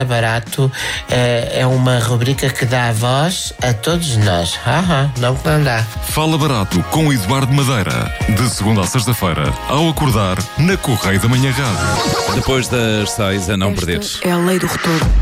Barato é uma rubrica que dá voz a todos nós. Não que não dá. Fala Barato com Eduardo Madeira. De segunda a sexta-feira, ao acordar, na Correio da Manhã Rádio. Depois das 6, a não perder. É a lei do retorno.